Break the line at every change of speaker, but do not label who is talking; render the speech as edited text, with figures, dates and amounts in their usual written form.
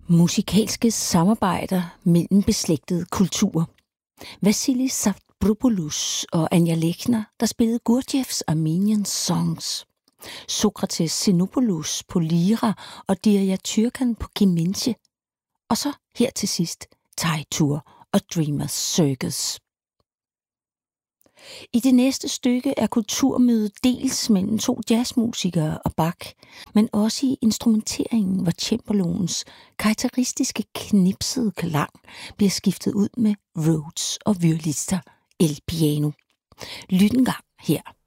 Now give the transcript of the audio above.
Musikalske samarbejder mellem beslægtede kulturer. Vasilis Stavropoulos og Anja Lechner, der spillede Gurdjieffs Armenian Songs. Sokrates Xenopoulos på lira og Dirya Tyrkan på kemenche. Og så her til sidst Teitur og Dreamers Circus. I det næste stykke er kulturmødet dels mellem to jazzmusikere og Bach, men også i instrumenteringen, hvor cembaloens karakteristiske knipsede klang bliver skiftet ud med Rhodes og Wurlitzer el piano. Lyt en gang her.